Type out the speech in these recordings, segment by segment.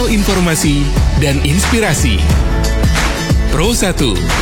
Portal informasi dan inspirasi. Pro 1.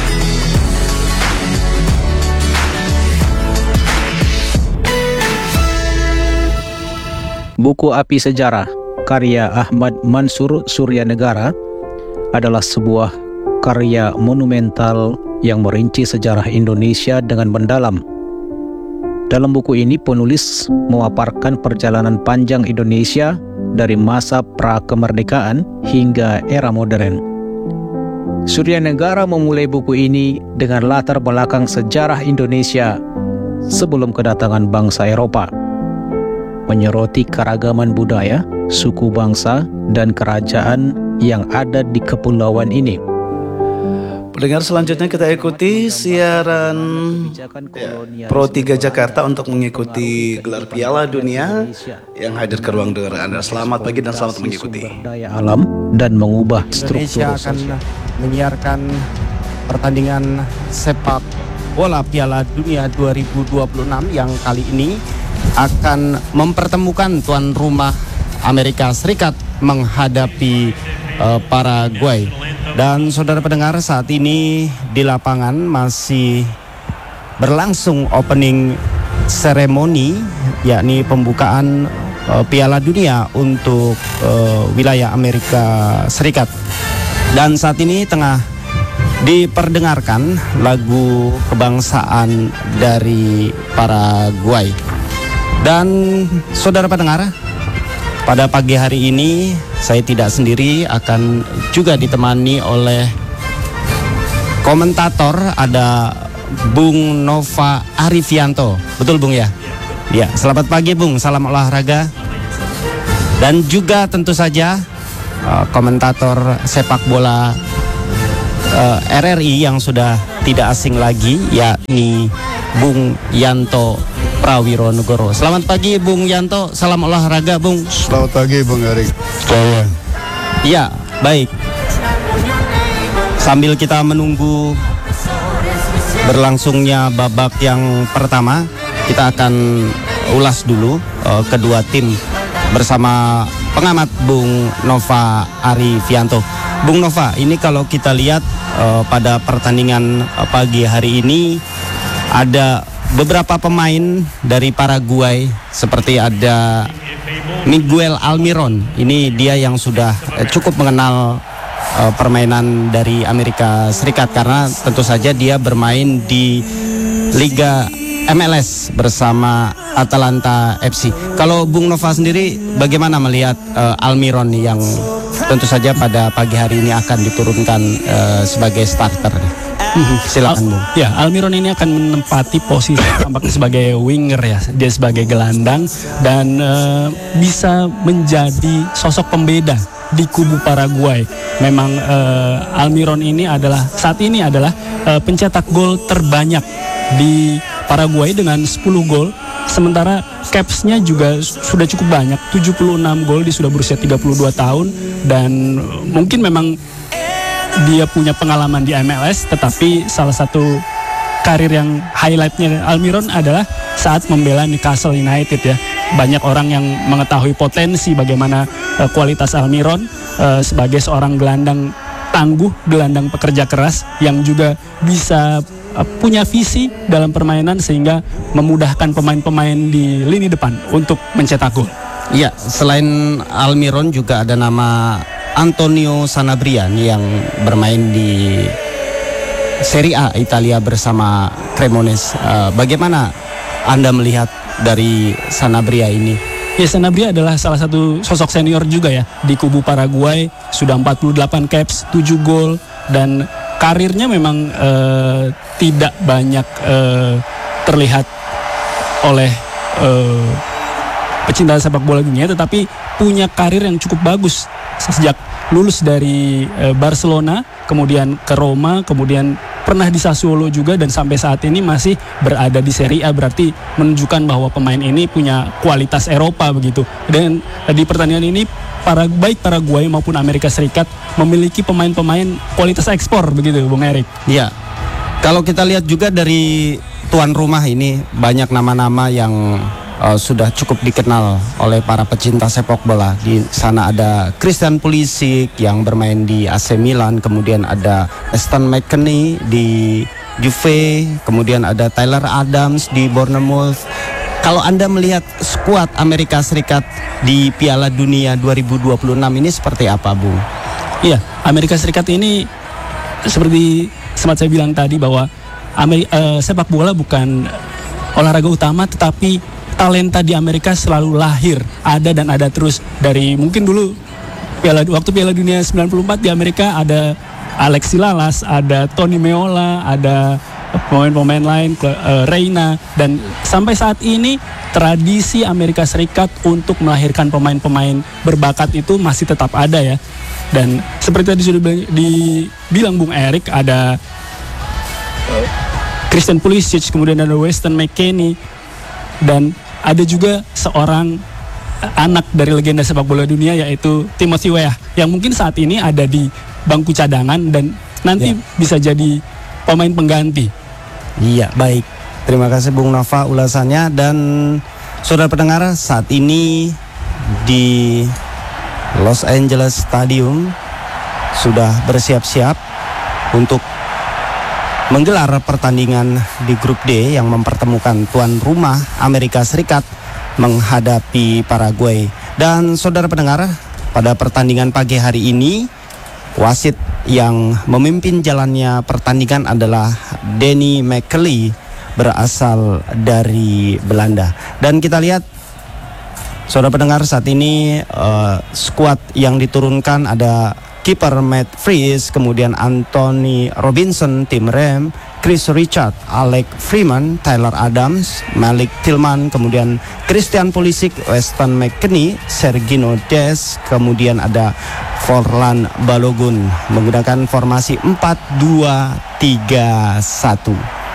Buku Api Sejarah karya Ahmad Mansur Suryanegara adalah sebuah karya monumental yang merinci sejarah Indonesia dengan mendalam. Dalam buku ini penulis memaparkan perjalanan panjang Indonesia dari masa pra-kemerdekaan hingga era modern. Suryanegara memulai buku ini dengan latar belakang sejarah Indonesia sebelum kedatangan bangsa Eropa, menyoroti keragaman budaya, suku bangsa, dan kerajaan yang ada di kepulauan ini. Pendengar, selanjutnya kita ikuti siaran Pro 3 Jakarta untuk mengikuti gelar Piala Dunia yang hadir ke ruang dengar Anda. Selamat pagi dan selamat mengikuti. Daya alam dan mengubah struktur Indonesia akan menyiarkan pertandingan sepak bola Piala Dunia 2026 yang kali ini akan mempertemukan tuan rumah Amerika Serikat menghadapi Paraguay. Dan saudara pendengar, saat ini di lapangan masih berlangsung opening ceremony, yakni pembukaan Piala Dunia untuk wilayah Amerika Serikat. Dan saat ini tengah diperdengarkan lagu kebangsaan dari Paraguay. Dan saudara pendengar, pada pagi hari ini saya tidak sendiri, akan juga ditemani oleh komentator, ada Bung Nova Arifianto. Betul Bung ya? Ya, selamat pagi Bung, salam olahraga. Dan juga tentu saja komentator sepak bola RRI yang sudah tidak asing lagi, yakni Bung Yanto Prawironegoro. Selamat pagi Bung Yanto, salam olahraga Bung. Selamat pagi Bung Erik. Iya, baik. Sambil kita menunggu berlangsungnya babak yang pertama, kita akan ulas dulu kedua tim bersama pengamat Bung Nova Arifianto. Bung Nova, ini kalau kita lihat pada pertandingan pagi hari ini ada beberapa pemain dari Paraguay, seperti ada Miguel Almiron. Ini dia yang sudah cukup mengenal permainan dari Amerika Serikat, karena tentu saja dia bermain di Liga MLS bersama Atalanta FC. Kalau Bung Nova sendiri bagaimana melihat Almiron yang tentu saja pada pagi hari ini akan diturunkan sebagai starter? Silakan Bung. Ya, Almiron ini akan menempati posisi tampaknya sebagai winger ya, dia sebagai gelandang dan bisa menjadi sosok pembeda di kubu Paraguay. Memang Almiron ini saat ini adalah pencetak gol terbanyak di Paraguay dengan 10 gol. Sementara capsnya juga sudah cukup banyak, 76 gol, dia sudah berusia 32 tahun dan mungkin memang dia punya pengalaman di MLS, tetapi salah satu karir yang highlightnya Almiron adalah saat membela Newcastle United ya. Banyak orang yang mengetahui potensi bagaimana kualitas Almiron sebagai seorang gelandang tangguh, gelandang pekerja keras yang juga bisa punya visi dalam permainan sehingga memudahkan pemain-pemain di lini depan untuk mencetak gol. Iya, selain Almiron juga ada nama Antonio Sanabrian yang bermain di Serie A Italia bersama Cremonese. Bagaimana Anda melihat dari Sanabria ini? Ya, Sanabria adalah salah satu sosok senior juga ya di kubu Paraguay, sudah 48 caps, 7 gol, dan karirnya memang tidak banyak terlihat oleh pecinta sepak bola dunia, tetapi punya karir yang cukup bagus sejak lulus dari Barcelona, kemudian ke Roma, kemudian pernah di Sassuolo juga, dan sampai saat ini masih berada di Serie A. Berarti menunjukkan bahwa pemain ini punya kualitas Eropa begitu. Dan di pertandingan ini baik Paraguay maupun Amerika Serikat memiliki pemain-pemain kualitas ekspor begitu, Bung Erik. Iya. Kalau kita lihat juga dari tuan rumah ini banyak nama-nama yang sudah cukup dikenal oleh para pecinta sepak bola. Di sana ada Christian Pulisic yang bermain di AC Milan, kemudian ada Weston McKennie di Juve, kemudian ada Tyler Adams di Bournemouth. Kalau Anda melihat skuad Amerika Serikat di Piala Dunia 2026 ini seperti apa, Bung? Iya, Amerika Serikat ini seperti sempat saya bilang tadi bahwa sepak bola bukan olahraga utama, tetapi talenta di Amerika selalu lahir, ada dan ada terus. Dari mungkin dulu waktu Piala Dunia 94 di Amerika ada Alexi Lalas, ada Tony Meola, ada pemain-pemain lain, Reina, dan sampai saat ini tradisi Amerika Serikat untuk melahirkan pemain-pemain berbakat itu masih tetap ada ya. Dan seperti tadi sudah dibilang Bung Erik, ada Christian Pulisic, kemudian ada Weston McKennie, dan ada juga seorang anak dari legenda sepak bola dunia yaitu Timothy Weah yang mungkin saat ini ada di bangku cadangan dan nanti bisa jadi pemain pengganti. Iya, baik. Terima kasih Bung Nova ulasannya. Dan saudara pendengar, saat ini di Los Angeles Stadium sudah bersiap-siap untuk menggelar pertandingan di grup D yang mempertemukan tuan rumah Amerika Serikat menghadapi Paraguay. Dan saudara pendengar, pada pertandingan pagi hari ini wasit yang memimpin jalannya pertandingan adalah Danny McKelly, berasal dari Belanda. Dan kita lihat saudara pendengar, saat ini skuad yang diturunkan ada kiper Matt Freese, kemudian Anthony Robinson, Tim Rem, Chris Richard, Alec Freeman, Tyler Adams, Malik Tillman, kemudian Christian Pulisic, Weston McKennie, Sergino Dest, kemudian ada Forlan Balogun menggunakan formasi 4-2-3-1.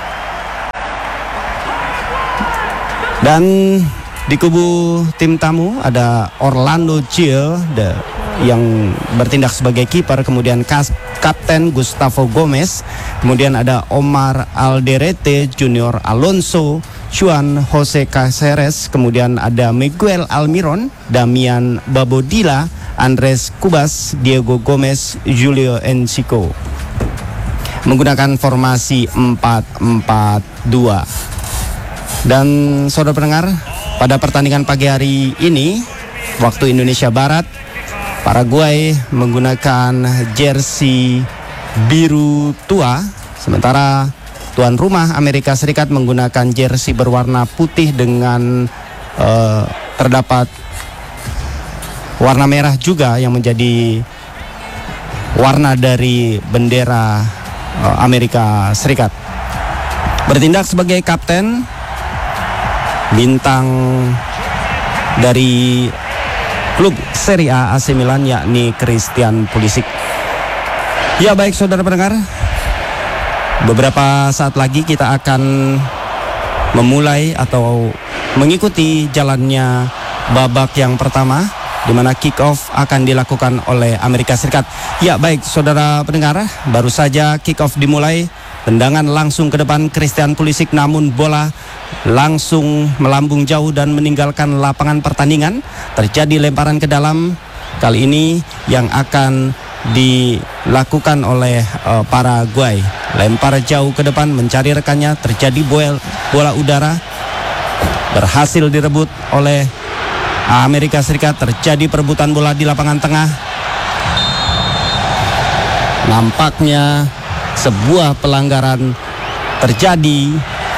Dan di kubu tim tamu ada Orlando Gil yang bertindak sebagai kiper, kemudian kapten Gustavo Gomez, kemudian ada Omar Alderete, Junior Alonso, Juan Jose Caceres, kemudian ada Miguel Almiron, Damian Babodila, Andres Cubas, Diego Gomez, Julio Enciso, menggunakan formasi 4-4-2. Dan saudara pendengar, pada pertandingan pagi hari ini waktu Indonesia Barat, Paraguay menggunakan jersey biru tua, sementara tuan rumah Amerika Serikat menggunakan jersey berwarna putih dengan terdapat warna merah juga yang menjadi warna dari bendera Amerika Serikat. Bertindak sebagai kapten bintang dari klub Serie A AC Milan yakni Christian Pulisic. Ya baik saudara pendengar, beberapa saat lagi kita akan memulai atau mengikuti jalannya babak yang pertama, di mana kick off akan dilakukan oleh Amerika Serikat. Ya baik saudara pendengar, baru saja kick off dimulai. Tendangan langsung ke depan Christian Pulisic, namun bola langsung melambung jauh dan meninggalkan lapangan pertandingan. Terjadi lemparan ke dalam, kali ini yang akan dilakukan oleh Paraguay. Lempar jauh ke depan mencari rekannya, terjadi bola udara, berhasil direbut oleh Amerika Serikat. Terjadi perebutan bola di lapangan tengah. Nampaknya sebuah pelanggaran terjadi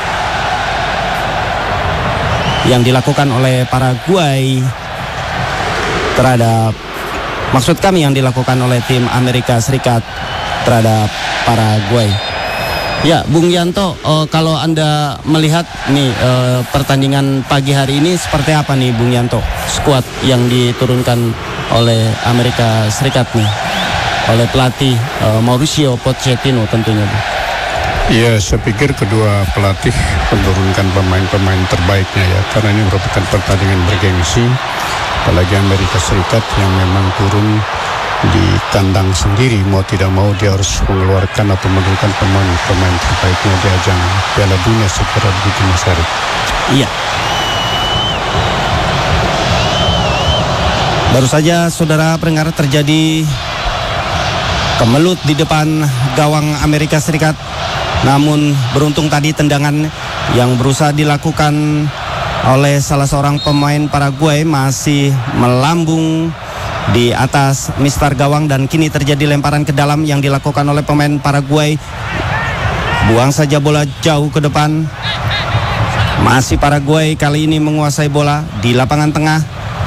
yang dilakukan oleh Paraguay terhadap, maksud kami yang dilakukan oleh tim Amerika Serikat terhadap Paraguay. Ya, Bung Yanto, kalau Anda melihat nih pertandingan pagi hari ini seperti apa nih Bung Yanto, skuad yang diturunkan oleh Amerika Serikat nih oleh pelatih Mauricio Pochettino tentunya, Bu? Ya, saya pikir kedua pelatih menurunkan pemain-pemain terbaiknya ya, karena ini merupakan pertandingan bergengsi, apalagi Amerika Serikat yang memang turun di kandang sendiri, mau tidak mau dia harus mengeluarkan atau menurunkan pemain terbaiknya di ajang Piala Dunia secara begitu besar. Iya. Baru saja saudara pendengar terjadi kemelut di depan gawang Amerika Serikat. Namun beruntung tadi tendangan yang berusaha dilakukan oleh salah seorang pemain Paraguay masih melambung di atas mistar gawang, dan kini terjadi lemparan ke dalam yang dilakukan oleh pemain Paraguay. Buang saja bola jauh ke depan. Masih Paraguay kali ini menguasai bola di lapangan tengah.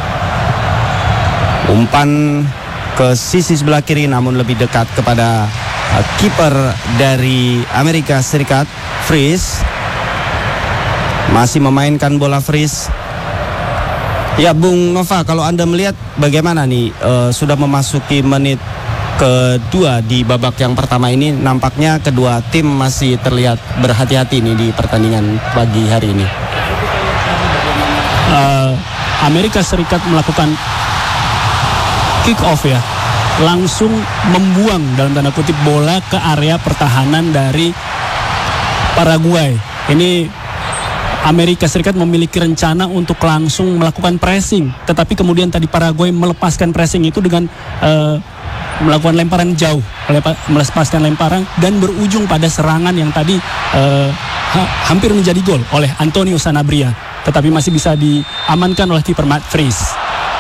Umpan ke sisi sebelah kiri namun lebih dekat kepada kiper dari Amerika Serikat, Freeze. Masih memainkan bola Freeze. Ya Bung Nova, kalau Anda melihat bagaimana nih, sudah memasuki menit kedua di babak yang pertama ini, nampaknya kedua tim masih terlihat berhati-hati nih di pertandingan pagi hari ini. Amerika Serikat melakukan kick off ya, langsung membuang dalam tanda kutip bola ke area pertahanan dari Paraguay. Ini Amerika Serikat memiliki rencana untuk langsung melakukan pressing, tetapi kemudian tadi Paraguay melepaskan pressing itu dengan melakukan lemparan jauh, melepaskan lemparan dan berujung pada serangan yang tadi hampir menjadi gol oleh Antonio Sanabria, tetapi masih bisa diamankan oleh kiper Matt Freeze.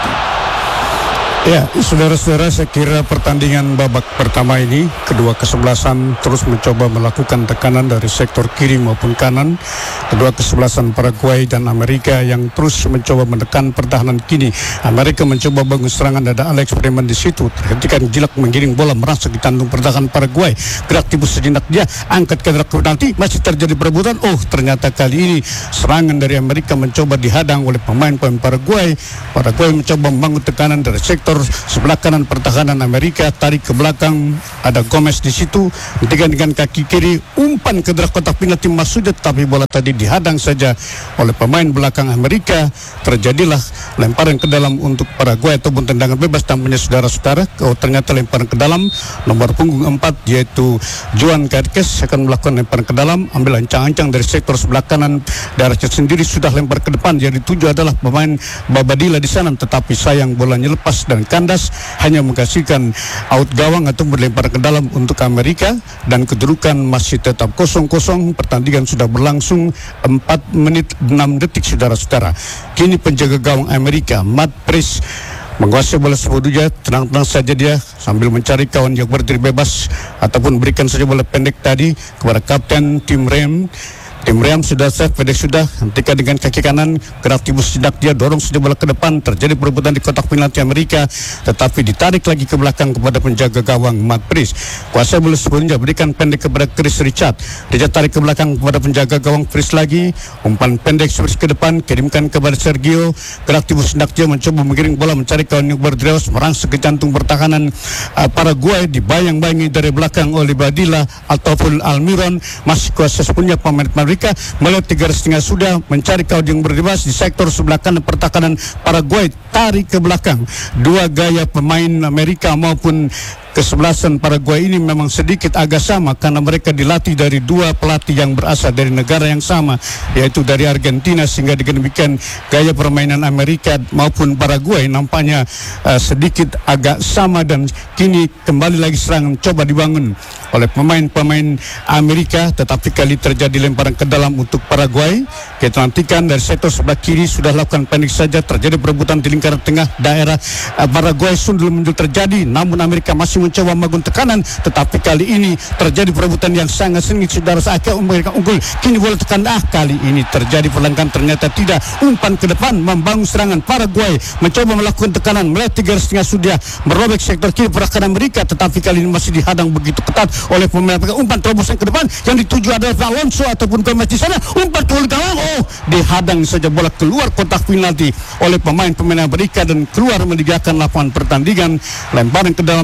Ya, saudara-saudara, saya kira pertandingan babak pertama ini kedua kesebelasan terus mencoba melakukan tekanan dari sektor kiri maupun kanan. Kedua kesebelasan Paraguay dan Amerika yang terus mencoba menekan pertahanan kini. Amerika mencoba bangun serangan, ada Alex Freeman di situ. Terhentikan Jilak menggiring bola merasuk di tantung pertahanan Paraguay. Gerak timbus sejenak dia, angkat ke penalti, masih terjadi perebutan. Oh, ternyata kali ini serangan dari Amerika mencoba dihadang oleh pemain-pemain Paraguay. Paraguay mencoba membangun tekanan dari sektor sebelah kanan pertahanan Amerika, tarik ke belakang, ada Gomez di situ, dengan kaki kiri, umpan ke dalam kotak penalti Masudnya, tapi bola tadi dihadang saja oleh pemain belakang Amerika. Terjadilah lemparan ke dalam untuk Paraguay ataupun tendangan bebas. Tampaknya saudara-saudara, ternyata lemparan ke dalam nomor punggung 4 yaitu Juan Carques akan melakukan lemparan ke dalam, ambil ancang-ancang dari sektor sebelah kanan, darahnya sendiri sudah lempar ke depan. Jadi tujuh adalah pemain Babadilla di sana, tetapi sayang bolanya lepas dan kandas, hanya menghasilkan out gawang atau berlempar ke dalam untuk Amerika, dan kedudukan masih tetap 0-0. Pertandingan sudah berlangsung 4 menit 6 detik saudara-saudara. Kini penjaga gawang Amerika, Matt Freeze, menguasai bola sebelumnya, tenang-tenang saja dia sambil mencari kawan yang berdiri bebas ataupun berikan saja bola pendek tadi kepada kapten Tim Rem. Tim Rem sudah save, pendek sudah, hentikan dengan kaki kanan, gerak tibus sedak dia, dorong saja bola ke depan, terjadi perebutan di kotak penalti Amerika, tetapi ditarik lagi ke belakang kepada penjaga gawang Matt Freeze. Kuasai bola sebelumnya, berikan pendek kepada Chris Richard, dia tarik ke belakang kepada penjaga gawang Freeze lagi, umpan pendek seperti ke depan, kirimkan kepada Sergio, gerak tibus sedak dia mencoba mengiring bola, mencari kawan yang berdiri, merangsek ke jantung pertahanan Paraguay, dibayang-bayangi dari belakang oleh Badilla ataupun Almiron. Masih kuasa punya pemain Amerika melihat 3,5 sudah mencari kawan yang berdebas di sektor sebelah kanan pertahanan Paraguay, tarik ke belakang. Dua gaya pemain Amerika maupun kesebelasan Paraguay ini memang sedikit agak sama karena mereka dilatih dari dua pelatih yang berasal dari negara yang sama, yaitu dari Argentina, sehingga dengan demikian gaya permainan Amerika maupun Paraguay nampaknya sedikit agak sama. Dan kini kembali lagi serangan coba dibangun oleh pemain-pemain Amerika, tetapi kali terjadi lemparan ke dalam untuk Paraguay. Kita nantikan dari sektor sebelah kiri sudah lakukan pendek saja, terjadi perebutan di lingkaran tengah daerah Paraguay, sundul muncul terjadi, namun Amerika masih mencoba membangun tekanan, tetapi kali ini terjadi perebutan yang sangat sengit saudara. Akhirnya Amerika unggul, kini bola tekan, kali ini terjadi perlengkapan, ternyata tidak. Umpan ke depan membangun serangan Paraguay, mencoba melakukan tekanan, melihat 3,5 sudah merobek sektor kiri pertahanan Amerika, tetapi kali ini masih dihadang begitu ketat oleh pemain Amerika. Umpan terobosan ke depan yang dituju adalah Alonso ataupun Gomez di sana, umpan ke gawang, dihadang saja bola keluar kotak penalti oleh pemain-pemain Amerika dan keluar meninggalkan lapangan pertandingan. Lemparan ke dalam nampaknya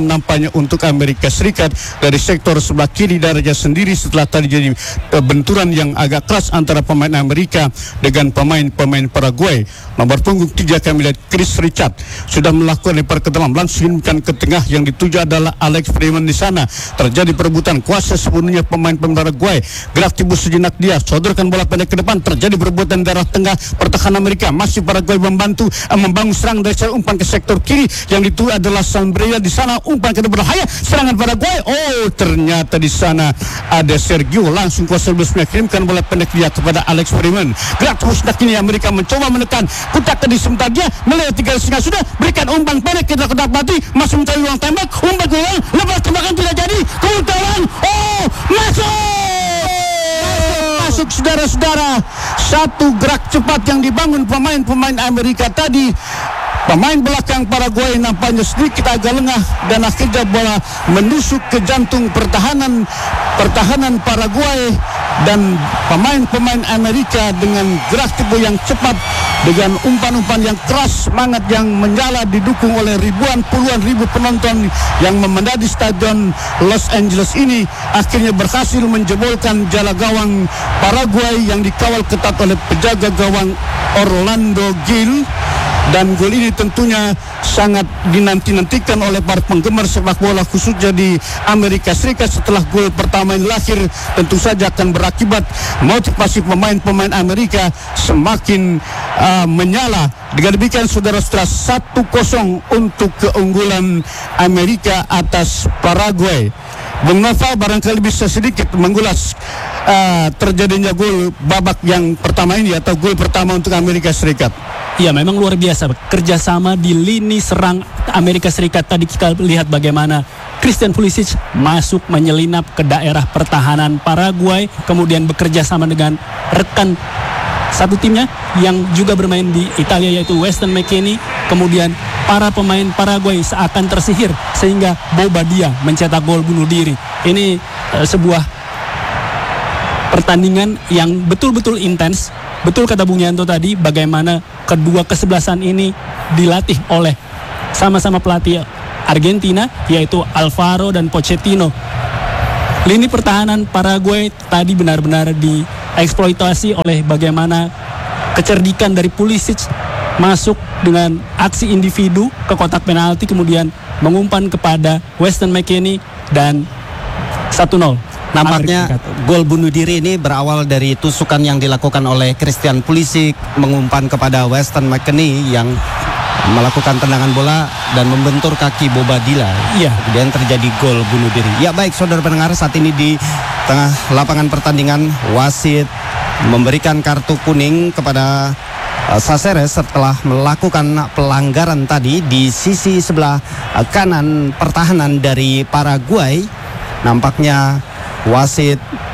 nampaknya untuk Amerika Serikat dari sektor sebelah kiri darahnya sendiri setelah tadi jadi benturan yang agak keras antara pemain Amerika dengan pemain Paraguay. Nomor punggung 3 kami lihat Chris Richard sudah melakukan lempar ke dalam, langsung ke tengah, yang dituju adalah Alex Freeman di sana. Terjadi perebutan kuasa sepenuhnya pemain Paraguay. Gerak timbul sejenak dia, sodorkan bola pendek ke depan, terjadi perebutan darah tengah pertahanan Amerika. Masih Paraguay membantu membangun serang dari umpan ke sektor kiri, yang dituju adalah Sanabria di sana, umpan ke depan berbahaya, serangan Paraguay. Oh, ternyata di sana ada Sergio, langsung kuasa bebas mengirimkan bola pendek dia kepada Alex Freeman. Gerak terus kini Amerika mencoba menekan, kutak tadi sebentar dia melewati garis tengah, sudah berikan umpan pendek, kita dapati masih mencari ruang tembak, umpan ke ruang, lepas tembakan tidak jadi, kemudian masuk saudara-saudara. Satu gerak cepat yang dibangun pemain Amerika tadi. Pemain belakang Paraguay nampaknya sedikit agak lengah, dan akhirnya bola menusuk ke jantung pertahanan Paraguay, dan pemain Amerika dengan gerak tubuh yang cepat, dengan umpan-umpan yang keras, semangat yang menyala, didukung oleh puluhan ribu penonton yang memadati stadion Los Angeles ini, akhirnya berhasil menjebolkan jala gawang Paraguay yang dikawal ketat oleh penjaga gawang Orlando Gil. Dan gol ini tentunya sangat dinanti-nantikan oleh para penggemar sepak bola, khususnya di Amerika Serikat. Setelah gol pertama ini lahir, tentu saja akan berakibat motivasi pemain-pemain Amerika semakin menyala. Dengan demikian saudara-saudara, 1-0 untuk keunggulan Amerika atas Paraguay. Bung Nova barangkali bisa sedikit mengulas terjadinya gol babak yang pertama ini, atau gol pertama untuk Amerika Serikat. Ya, memang luar biasa kerjasama di lini serang Amerika Serikat. Tadi kita lihat bagaimana Christian Pulisic masuk menyelinap ke daerah pertahanan Paraguay, kemudian bekerja sama dengan rekan satu timnya yang juga bermain di Italia, yaitu Weston McKennie. Kemudian para pemain Paraguay seakan tersihir sehingga Bobadilla mencetak gol bunuh diri. Ini sebuah pertandingan yang betul-betul intens. Betul kata Bung Yanto tadi, bagaimana kedua kesebelasan ini dilatih oleh sama-sama pelatih Argentina, yaitu Alvaro dan Pochettino. Lini pertahanan Paraguay tadi benar-benar dieksploitasi oleh bagaimana kecerdikan dari Pulisic masuk dengan aksi individu ke kotak penalti, kemudian mengumpan kepada Weston McKennie, dan 1-0. Nampaknya gol bunuh diri ini berawal dari tusukan yang dilakukan oleh Christian Pulisic, mengumpan kepada Weston McKennie yang melakukan tendangan bola dan membentur kaki Bobadilla. Iya. Kemudian terjadi gol bunuh diri. Ya, baik saudara pendengar, saat ini di tengah lapangan pertandingan wasit memberikan kartu kuning kepada Saceres setelah melakukan pelanggaran tadi di sisi sebelah kanan pertahanan dari Paraguay. Nampaknya wasit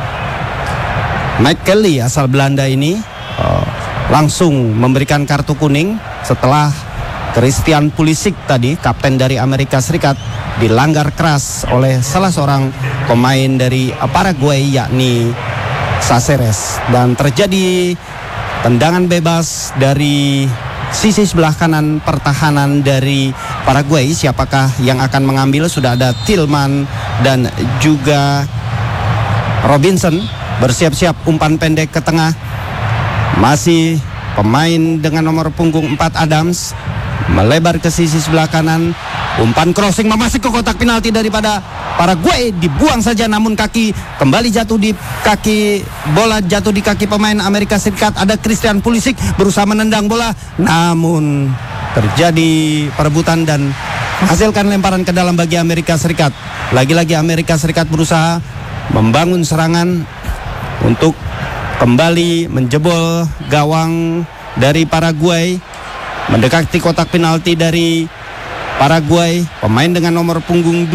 Mike Kelly asal Belanda ini langsung memberikan kartu kuning setelah Christian Pulisic tadi, kapten dari Amerika Serikat, dilanggar keras oleh salah seorang pemain dari Paraguay, yakni Saceres. Dan terjadi tendangan bebas dari sisi sebelah kanan pertahanan dari Paraguay. Siapakah yang akan mengambil? Sudah ada Tillman dan juga Robinson bersiap-siap, umpan pendek ke tengah. Masih pemain dengan nomor punggung 4 Adams melebar ke sisi sebelah kanan, umpan crossing memasuk ke kotak penalti daripada Paraguay, dibuang saja, namun kaki kembali jatuh di kaki, bola jatuh di kaki pemain Amerika Serikat. Ada Christian Pulisic berusaha menendang bola, namun terjadi perebutan dan menghasilkan lemparan ke dalam bagi Amerika Serikat. Lagi-lagi Amerika Serikat berusaha membangun serangan untuk kembali menjebol gawang dari Paraguay, mendekati kotak penalti dari Paraguay. Pemain dengan nomor punggung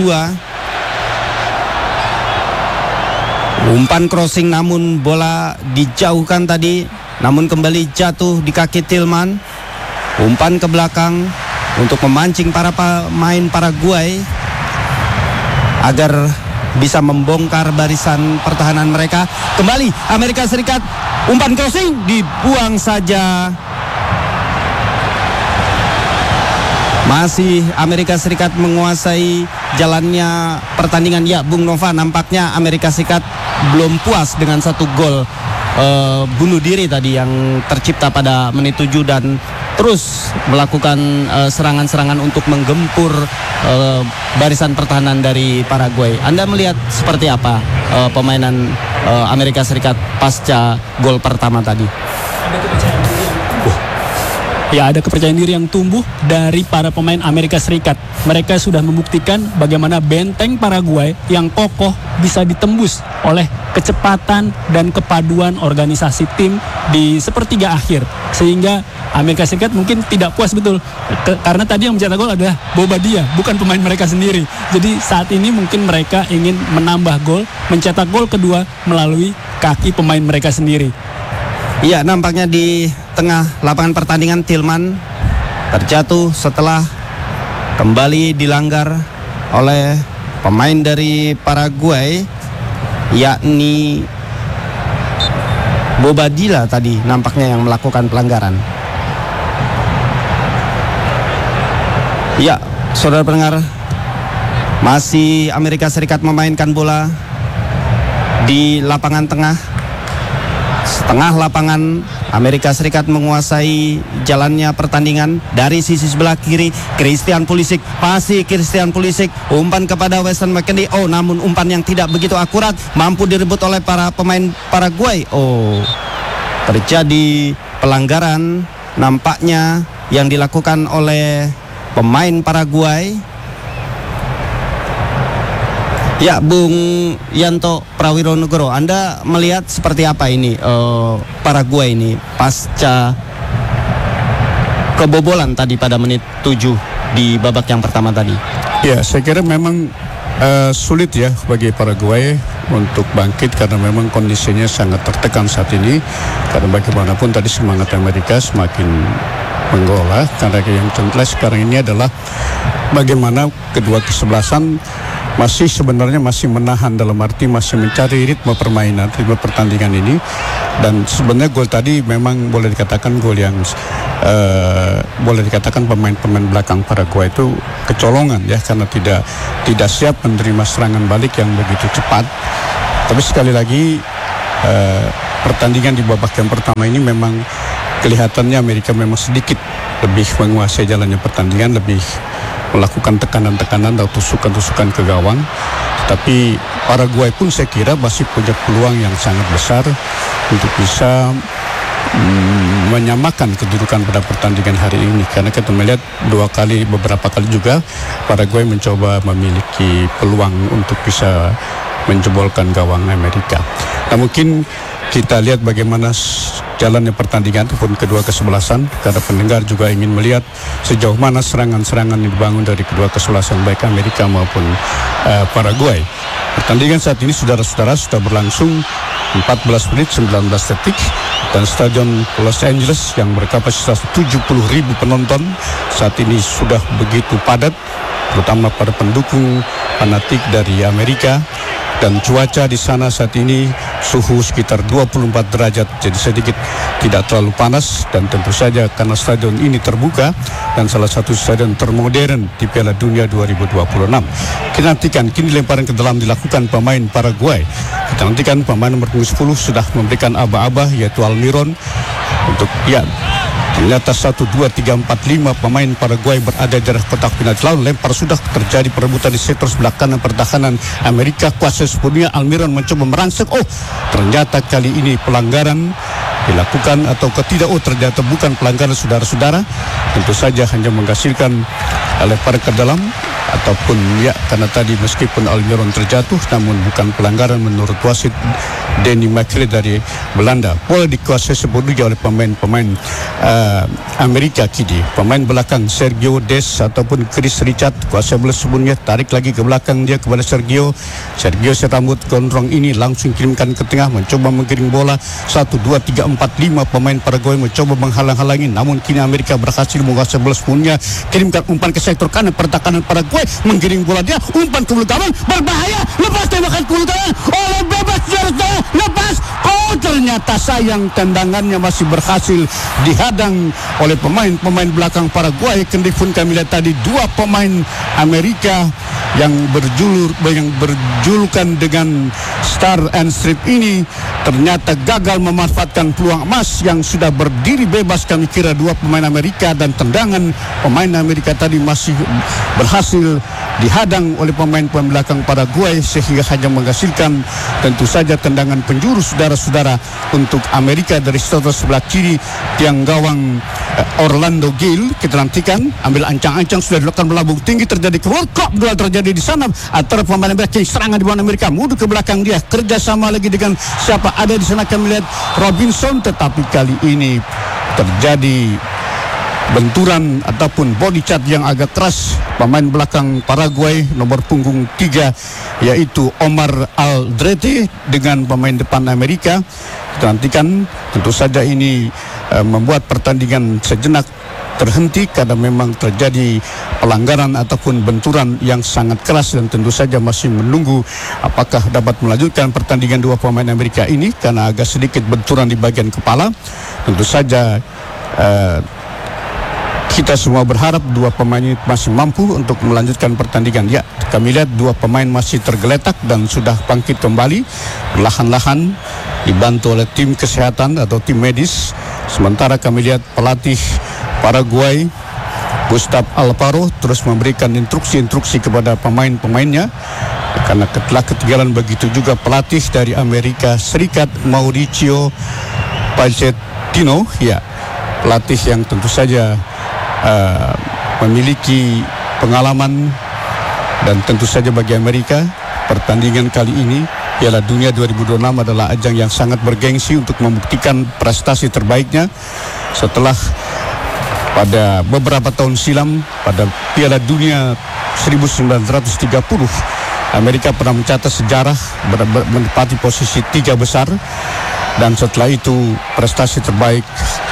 2, umpan crossing namun bola dijauhkan tadi, namun kembali jatuh di kaki Tillman. Umpan ke belakang untuk memancing para pemain Paraguay agar bisa membongkar barisan pertahanan mereka. Kembali Amerika Serikat, umpan crossing dibuang saja. Masih Amerika Serikat menguasai jalannya pertandingan. Ya, Bung Nova, nampaknya Amerika Serikat belum puas dengan satu gol bunuh diri tadi yang tercipta pada menit 7 dan terus melakukan serangan-serangan untuk menggempur barisan pertahanan dari Paraguay. Anda melihat seperti apa permainan Amerika Serikat pasca gol pertama tadi? Ya, ada kepercayaan diri yang tumbuh dari para pemain Amerika Serikat. Mereka sudah membuktikan bagaimana benteng Paraguay yang kokoh bisa ditembus oleh kecepatan dan kepaduan organisasi tim di sepertiga akhir. Sehingga Amerika Serikat mungkin tidak puas betul. Karena tadi yang mencetak gol adalah Bobadilla, bukan pemain mereka sendiri. Jadi saat ini mungkin mereka ingin menambah gol, mencetak gol kedua melalui kaki pemain mereka sendiri. Iya, nampaknya di tengah lapangan pertandingan Tillman terjatuh setelah kembali dilanggar oleh pemain dari Paraguay, yakni Bobadilla tadi nampaknya yang melakukan pelanggaran. Ya, saudara pendengar, masih Amerika Serikat memainkan bola di lapangan tengah. Setengah lapangan Amerika Serikat menguasai jalannya pertandingan. Dari sisi sebelah kiri Christian Pulisic, masih Christian Pulisic, umpan kepada Weston McKennie. Oh, namun umpan yang tidak begitu akurat, mampu direbut oleh para pemain Paraguay. Oh, terjadi pelanggaran nampaknya yang dilakukan oleh pemain Paraguay. Ya, Bung Yanto Prawironegoro, Anda melihat seperti apa ini Paraguay ini pasca kebobolan tadi pada menit 7 di babak yang pertama tadi? Ya, saya kira memang sulit ya bagi Paraguay untuk bangkit karena memang kondisinya sangat tertekan saat ini. Karena bagaimanapun tadi semangat Amerika semakin menggolak. Karena yang jelas sekarang ini adalah bagaimana kedua kesebelasan sebenarnya masih menahan, dalam arti masih mencari ritme permainan, ritme pertandingan ini. Dan sebenarnya gol tadi memang boleh dikatakan gol yang boleh dikatakan pemain-pemain belakang Paraguay itu kecolongan ya, karena tidak siap menerima serangan balik yang begitu cepat. Tapi sekali lagi pertandingan di babak yang pertama ini memang kelihatannya Amerika memang sedikit lebih menguasai jalannya pertandingan, lebih melakukan tekanan-tekanan atau tusukan-tusukan ke gawang. Tapi Paraguay pun saya kira masih punya peluang yang sangat besar untuk bisa menyamakan kedudukan pada pertandingan hari ini. Karena kita melihat beberapa kali juga Paraguay mencoba memiliki peluang untuk bisa menjebolkan gawang Amerika. Nah, mungkin kita lihat bagaimana jalannya pertandingan ataupun kedua kesebelasan, karena pendengar juga ingin melihat sejauh mana serangan-serangan yang dibangun dari kedua kesebelasan baik Amerika maupun Paraguay. Pertandingan saat ini saudara-saudara sudah berlangsung 14 menit 19 detik dan Stadion Los Angeles yang berkapasitas 70.000 penonton saat ini sudah begitu padat, terutama para pendukung fanatik dari Amerika. Dan cuaca di sana saat ini suhu sekitar 24 derajat, jadi sedikit tidak terlalu panas. Dan tentu saja karena stadion ini terbuka dan salah satu stadion termodern di Piala Dunia 2026. Kita nantikan kini lemparan ke dalam dilakukan pemain Paraguay. Kita nantikan pemain nomor 10 sudah memberikan aba-aba, yaitu Almiron, untuk ternyata 1, 2, 3, 4, 5 pemain Paraguay berada di daerah kotak penalti. Lalu lempar sudah terjadi perebutan di sektor sebelah kanan pertahanan Amerika. Kuasa sepenuhnya Almiron mencoba merangsek. Oh, ternyata kali ini pelanggaran dilakukan atau tidak. Oh, ternyata bukan pelanggaran, saudara-saudara. Tentu saja hanya menghasilkan lempar ke dalam ataupun karena tadi meskipun Almiron terjatuh namun bukan pelanggaran menurut wasit Danny McLeod dari Belanda. Bola dikuasai sepenuhnya oleh pemain-pemain Amerika kini. Pemain belakang Sergio Des ataupun Chris Richard kuasai bola sepenuhnya, tarik lagi ke belakang dia kepada Sergio serambut gondrong ini langsung kirimkan ke tengah, mencoba menggiring bola. 1, 2, 3, 4, 5 pemain Paraguay mencoba menghalang-halangi, namun kini Amerika berhasil menguasai bola sepenuhnya, kirimkan umpan ke sektor kanan pertahanan Paraguay. Paraguay, menggiring bola dia, umpan ke bulu gawang, berbahaya, lepas tembakan ke bulu gawang, oleh bebas saudara, lepas. Oh, ternyata sayang tendangannya masih berhasil dihadang oleh pemain belakang Paraguay. Kendipun kami lihat tadi dua pemain Amerika yang berjulukan dengan Star and Strip ini ternyata gagal memanfaatkan peluang emas yang sudah berdiri bebas. Kami kira dua pemain Amerika, dan tendangan pemain Amerika tadi masih berhasil dihadang oleh pemain belakang Paraguay, sehingga hanya menghasilkan tentu saja tendangan penjuru saudara-saudara untuk Amerika dari sebelah kiri tiang gawang Orlando Gil. Kita nantikan ambil ancang-ancang, sudah dilakukan melambung tinggi, terjadi World Cup duel terjadi di sana antara pemain Amerika. Serangan di bawah Amerika, mundur ke belakang dia, kerjasama lagi dengan siapa ada di sana. Kami lihat Robinson, tetapi kali ini terjadi benturan ataupun body shot yang agak keras pemain belakang Paraguay nomor punggung 3, yaitu Omar Aldrete dengan pemain depan Amerika. Kita nantikan, tentu saja ini membuat pertandingan sejenak terhenti karena memang terjadi pelanggaran ataupun benturan yang sangat keras, dan tentu saja masih menunggu apakah dapat melanjutkan pertandingan dua pemain Amerika ini karena agak sedikit benturan di bagian kepala. Tentu saja kita semua berharap dua pemain ini masih mampu untuk melanjutkan pertandingan. Ya, kami lihat dua pemain masih tergeletak dan sudah bangkit kembali perlahan-lahan dibantu oleh tim kesehatan atau tim medis. Sementara kami lihat pelatih Paraguay Gustavo Alfaro terus memberikan instruksi-instruksi kepada pemain-pemainnya, karena telah ketinggalan begitu juga pelatih dari Amerika Serikat Mauricio Pochettino, ya, pelatih yang tentu saja memiliki pengalaman, dan tentu saja bagi Amerika pertandingan kali ini Piala Dunia 2026 adalah ajang yang sangat bergengsi untuk membuktikan prestasi terbaiknya setelah pada beberapa tahun silam pada Piala Dunia 1930 Amerika pernah mencatat sejarah menempati posisi 3 besar, dan setelah itu prestasi terbaik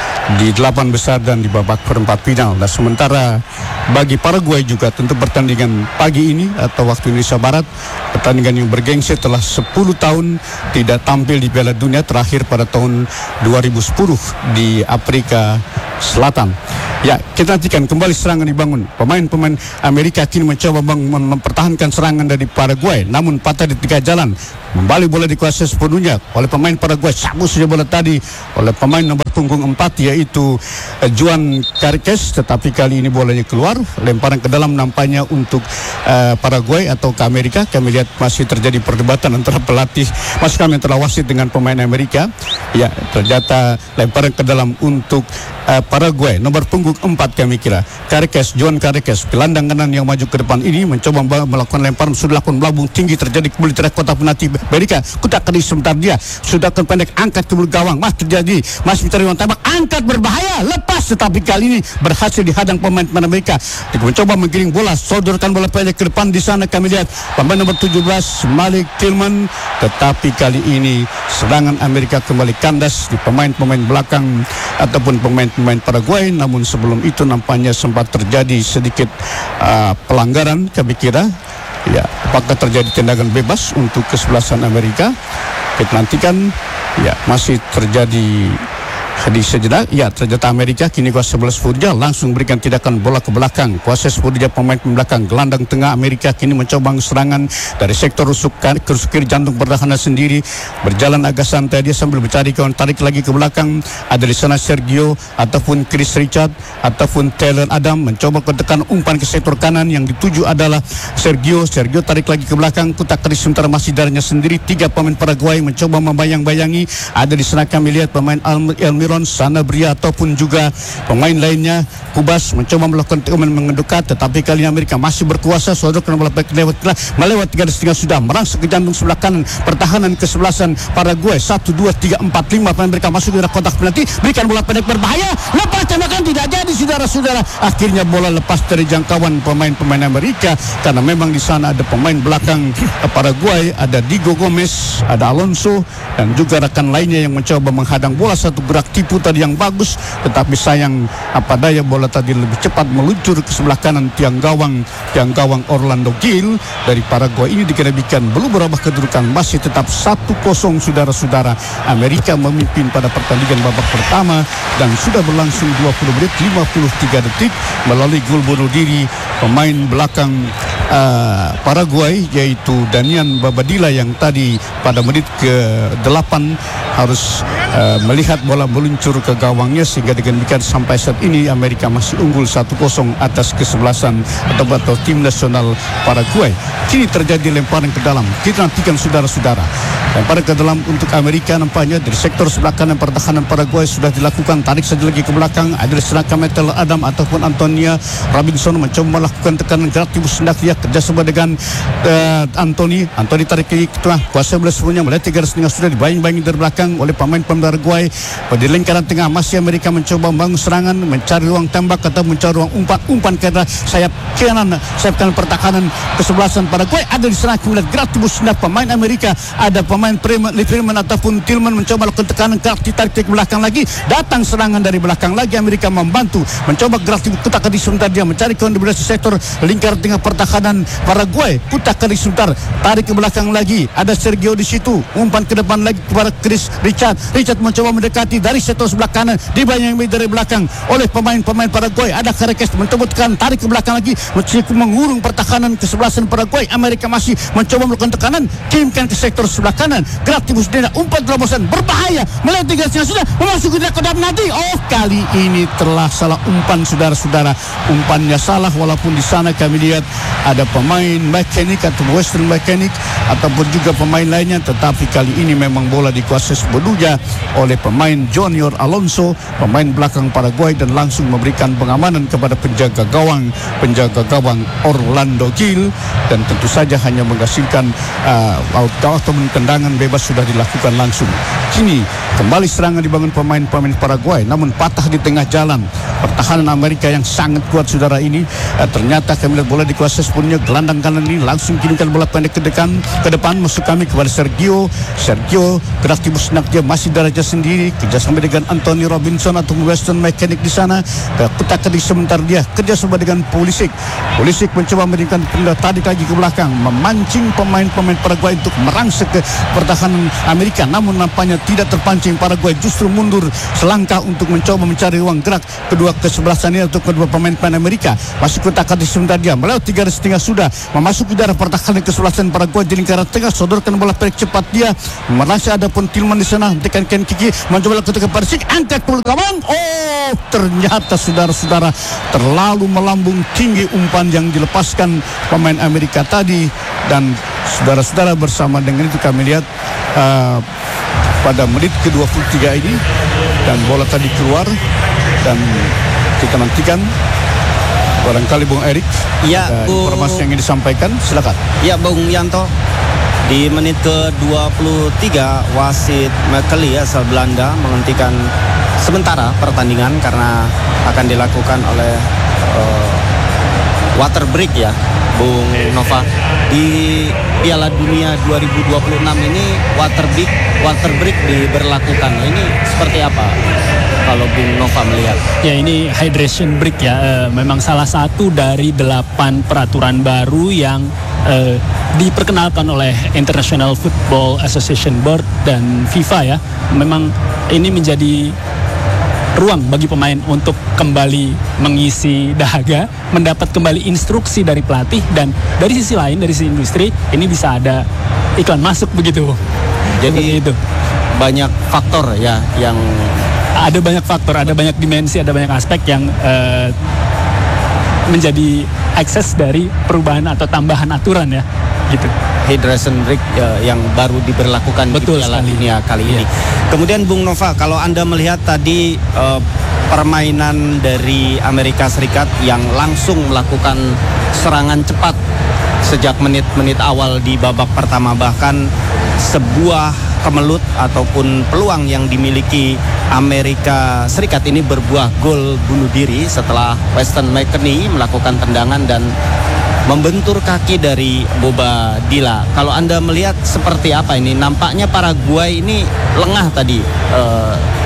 di 8 besar dan di babak perempat final. Nah, sementara bagi Paraguay juga tentu pertandingan pagi ini atau waktu Indonesia Barat, pertandingan yang bergengsi setelah 10 tahun tidak tampil di Piala Dunia, terakhir pada tahun 2010 di Afrika Selatan. Ya, kita nantikan kembali serangan dibangun. Pemain-pemain Amerika kini mencoba mempertahankan serangan dari Paraguay, namun patah di tengah jalan. Kembali bola dikuasai sepenuhnya oleh pemain Paraguay. Sabu saja bola tadi oleh pemain nomor punggung 4, yaitu Juan Carques, tetapi kali ini bolanya keluar. Lemparan ke dalam nampaknya untuk Paraguay atau ke Amerika. Kami lihat masih terjadi perdebatan antara pelatih, masih kami antara wasit dengan pemain Amerika. Ya, ternyata lemparan ke dalam untuk Paraguay nomor punggung 4 kami kira Carques, Juan Carques, gelandang kanan yang maju ke depan ini mencoba melakukan lemparan, sudah lakukan melambung tinggi, terjadi kembali terhadap kotak penalti Amerika. Kutak tadi sebentar dia sudah pendek, angkat ke bulu gawang, terjadi masih mencari ruang tembak, angkat berbahaya, lepas, tetapi kali ini berhasil dihadang pemain Amerika. Dia mencoba menggiring bola, sodorkan bola pendek ke depan. Di sana kami lihat pemain nomor 17 Malik Tillman, tetapi kali ini serangan Amerika kembali kandas di pemain-pemain belakang ataupun pemain-pemain Paraguay. Namun sebelum itu nampaknya sempat terjadi sedikit pelanggaran kami kira. Ya, apakah terjadi tendangan bebas untuk kesebelasan Amerika? Kita nantikan. Ya, masih terjadi di sejenak. Ya, ternyata Amerika kini kuasa 11 Furja langsung berikan tindakan bola ke belakang. Kuasa Furja pemain belakang gelandang tengah Amerika kini mencoba serangan dari sektor rusuk kiri jantung pertahanan sendiri, berjalan agak santai dia sambil mencari kawan, tarik lagi ke belakang. Ada di sana Sergio ataupun Chris Richard ataupun Taylor Adam mencoba ketekan umpan ke sektor kanan, yang dituju adalah Sergio tarik lagi ke belakang, kutak keris sementara masih darinya sendiri. 3 pemain Paraguay mencoba membayang-bayangi. Ada di sana kami lihat pemain Almiron, Sanabria ataupun juga pemain lainnya. Kubas mencoba melakukan mengedekat, tetapi kali ini Amerika masih berkuasa. Saudara kena bola melewat 3,5 sudah merangsek ke jantung sebelah kanan pertahanan kesebelasan Paraguay. 1, 2, 3, 4, 5 pemain mereka masuk ke kotak penalti, berikan bola pendek berbahaya, lepas tembakan tidak jadi saudara-saudara. Akhirnya bola lepas dari jangkauan pemain-pemain Amerika karena memang di sana ada pemain belakang Paraguay, ada Diego Gomez, ada Alonso dan juga rekan lainnya yang mencoba menghadang bola. Satu gerak tipu tadi yang bagus, tetapi sayang apa daya bola tadi lebih cepat meluncur ke sebelah kanan tiang gawang Orlando Gil dari Paraguay. Ini dikenabikan belum berubah kedudukan, masih tetap 1-0 saudara-saudara. Amerika memimpin pada pertandingan babak pertama dan sudah berlangsung 20 menit 53 detik melalui gol bunuh diri pemain belakang Paraguay, yaitu Danian Babadilla yang tadi pada menit ke-8 harus melihat bola meluncur ke gawangnya, sehingga demikian sampai saat ini Amerika masih unggul 1-0 atas kesebelasan atau tim nasional Paraguay. Kini terjadi lemparan ke dalam. Kita nantikan saudara-saudara. Lemparan ke dalam untuk Amerika nampaknya dari sektor sebelah kanan pertahanan Paraguay sudah dilakukan. Tarik saja lagi ke belakang. Ada serangka Metal Adam ataupun Antonia Robinson mencoba melakukan tekanan gerak tibu sendak dia kerjasama dengan Anthony tarik ke tengah, kuasa bola semuanya melihat 3 setengah sudah dibayang-bayang dari belakang oleh pemain Paraguay. Pada lingkaran tengah masih Amerika mencoba membangun serangan, mencari ruang tembak atau mencari ruang umpan ke arah sayap kanan pertahanan kesebelasan Paraguay. Ada di sana melihat gerak tubuh sendak pemain Amerika, ada pemain Freeman ataupun Tillman mencoba melakukan tekanan gerak ditarik ke belakang lagi, datang serangan dari belakang lagi. Amerika membantu mencoba gerak tubuh kutak di sebentar, dia mencari kombinasi sektor lingkaran tengah pertahanan Paraguay. Kutak di sebentar, tarik ke belakang lagi, ada Sergio di situ, umpan ke depan lagi kepada Chris Richard mencoba mendekati dari sektor sebelah kanan, dibayang dari belakang oleh pemain Paraguay. Ada Carrequez mencoba tekan, tarik ke belakang lagi, mengurung pertahanan kesebelasan Paraguay. Amerika masih mencoba melakukan tekanan, kirimkan ke sektor sebelah kanan, gerak tibus denda, umpan terobosan berbahaya, melihat 3 sudah memasuki kodak nanti. Oh, kali ini telah salah umpan saudara-saudara, umpannya salah, walaupun di sana kami lihat ada pemain mekanik atau Western mekanik ataupun juga pemain lainnya, tetapi kali ini memang bola dikuasai sepenuhnya oleh pemain Junior Alonso, pemain belakang Paraguay, dan langsung memberikan pengamanan kepada penjaga gawang Orlando Gil, dan tentu saja hanya menghasilkan atau tendangan bebas sudah dilakukan langsung. Kini kembali serangan dibangun pemain Paraguay, namun patah di tengah jalan. Pertahanan Amerika yang sangat kuat saudara ini, ternyata kami lihat bola dikuasai sepenuhnya. Gelandang kanan ini langsung kirimkan bola pendek ke depan, masuk kami kepada Sergio gerak tibu senak, dia masih darajah sendiri, kerjasama dengan Anthony Robinson atau Western Mechanic di sana. Kutak di sebentar, dia kerjasama dengan Pulisic mencoba memberikan tarik lagi ke belakang, memancing pemain Paraguay untuk merangsek ke pertahanan Amerika, namun nampaknya tidak terpancing. Paraguay justru mundur selangkah untuk mencoba mencari ruang gerak kedua kesebelasan ini untuk kedua pemain Amerika. Masih kutak di sebentar, dia melewati 3,5 sudah memasuki daerah pertahanan kesebelasan Paraguay di lingkaran tengah, sodorkan bola pendek cepat, dia merasa ada pun Tillman di sana, tekan kiki mencoba lakukan Persik, angkat ke gawang. Oh, ternyata saudara-saudara terlalu melambung tinggi umpan yang dilepaskan pemain Amerika tadi, dan saudara-saudara bersama dengan itu kami lihat pada menit ke-23 ini, dan bola tadi keluar, dan kita nantikan barangkali Bung Erik informasi yang ingin disampaikan, silakan. Ya, Bung Yanto, di menit ke-23 wasit Mekeli asal Belanda menghentikan sementara pertandingan karena akan dilakukan oleh water break ya, Bung Nova. Di Piala Dunia 2026 ini water break diberlakukan. Ini seperti apa kalau Bung Nova melihat? Ya, ini hydration break ya, memang salah satu dari 8 peraturan baru yang diperkenalkan oleh International Football Association Board dan FIFA ya. Memang ini menjadi ruang bagi pemain untuk kembali mengisi dahaga, mendapat kembali instruksi dari pelatih, dan dari sisi lain, dari sisi industri, ini bisa ada iklan masuk begitu. Jadi itu banyak faktor ya yang ada banyak faktor, ada banyak dimensi, ada banyak aspek yang menjadi akses dari perubahan atau tambahan aturan ya, gitu. Hydration break yang baru diberlakukan di Piala Dunia kali ini. Kemudian Bung Nova, kalau Anda melihat tadi permainan dari Amerika Serikat yang langsung melakukan serangan cepat sejak menit-menit awal di babak pertama, bahkan sebuah kemelut ataupun peluang yang dimiliki Amerika Serikat ini berbuah gol bunuh diri setelah Weston McKennie melakukan tendangan dan membentur kaki dari Bobadilla. Kalau Anda melihat seperti apa ini? Nampaknya Paraguay ini lengah tadi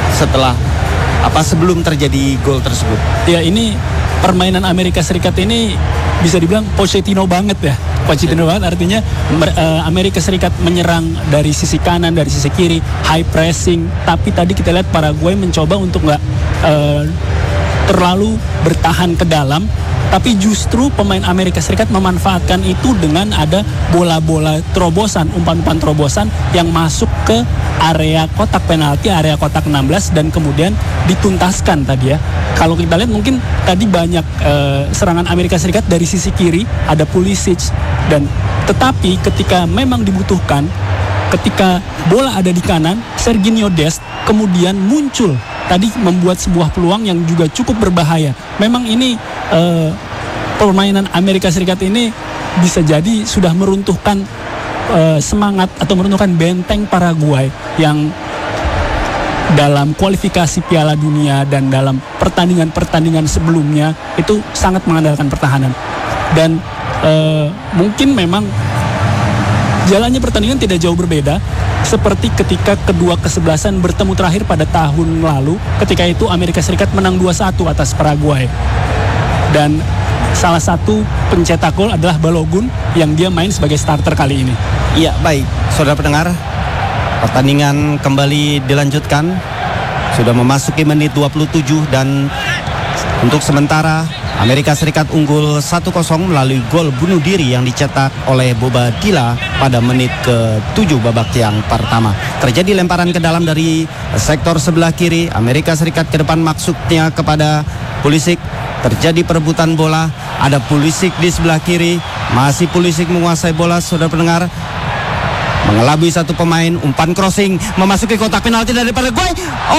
sebelum terjadi gol tersebut. Ya, ini permainan Amerika Serikat ini bisa dibilang Pochettino banget ya. Pochettino banget artinya Amerika Serikat menyerang dari sisi kanan, dari sisi kiri, high pressing. Tapi tadi kita lihat Paraguay mencoba untuk nggak terlalu bertahan ke dalam. Tapi justru pemain Amerika Serikat memanfaatkan itu dengan ada bola-bola terobosan, umpan-umpan terobosan yang masuk ke area kotak penalti, area kotak 16 dan kemudian dituntaskan tadi ya. Kalau kita lihat mungkin tadi banyak serangan Amerika Serikat dari sisi kiri, ada Pulisic dan tetapi ketika memang dibutuhkan, ketika bola ada di kanan, Serginho Dest kemudian muncul tadi membuat sebuah peluang yang juga cukup berbahaya. Memang ini permainan Amerika Serikat ini bisa jadi sudah meruntuhkan semangat atau meruntuhkan benteng Paraguay yang dalam kualifikasi Piala Dunia dan dalam pertandingan-pertandingan sebelumnya itu sangat mengandalkan pertahanan. Dan mungkin memang jalannya pertandingan tidak jauh berbeda seperti ketika kedua kesebelasan bertemu terakhir pada tahun lalu. Ketika itu Amerika Serikat menang 2-1 atas Paraguay. Dan salah satu pencetak gol adalah Balogun yang dia main sebagai starter kali ini. Iya, baik. Saudara pendengar, pertandingan kembali dilanjutkan. Sudah memasuki menit 27 dan untuk sementara Amerika Serikat unggul 1-0 melalui gol bunuh diri yang dicetak oleh Bobadilla pada menit ke-7 babak yang pertama. Terjadi lemparan ke dalam dari sektor sebelah kiri. Amerika Serikat ke depan maksudnya kepada Pulisic. Terjadi perebutan bola. Ada Pulisic di sebelah kiri. Masih Pulisic menguasai bola, saudara pendengar. Mengelabui satu pemain, umpan crossing memasuki kotak penalti dari Paraguay.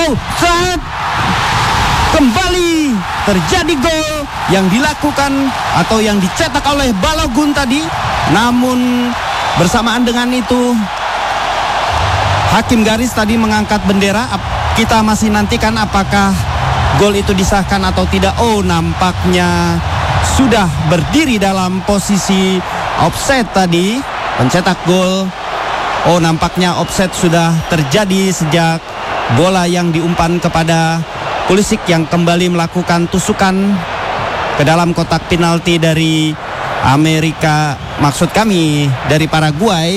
Kembali terjadi gol yang dilakukan atau yang dicetak oleh Balogun tadi. Namun bersamaan dengan itu hakim garis tadi mengangkat bendera. Kita masih nantikan apakah gol itu disahkan atau tidak. Nampaknya sudah berdiri dalam posisi offside tadi pencetak gol. Nampaknya offside sudah terjadi sejak bola yang diumpan kepada Pulisic yang kembali melakukan tusukan ke dalam kotak penalti dari Amerika, maksud kami dari Paraguay.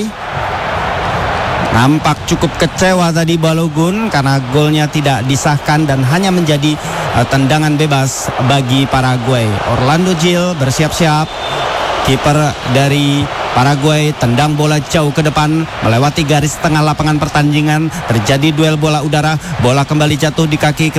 Nampak cukup kecewa tadi Balogun karena golnya tidak disahkan dan hanya menjadi tendangan bebas bagi Paraguay. Orlando Gil bersiap-siap, kiper dari Paraguay tendang bola jauh ke depan melewati garis tengah lapangan pertandingan. Terjadi duel bola udara, bola kembali jatuh di kaki